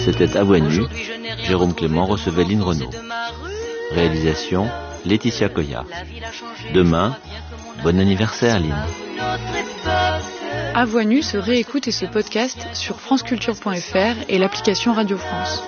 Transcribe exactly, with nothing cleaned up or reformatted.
C'était À Voix Nue. Jérôme Clément recevait Lynn Renaud. Réalisation Laetitia Coya. Demain, bon anniversaire Lynn. À Voix Nue se réécoute et se podcast sur franceculture point f r et l'application Radio France.